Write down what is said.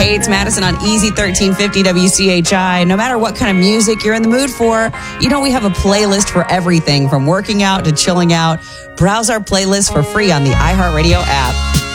Hey, it's Madison on Easy 1350 WCHI. No matter what kind of music you're in the mood for, you know we have a playlist for everything from working out to chilling out. Browse our playlist for free on the iHeartRadio app.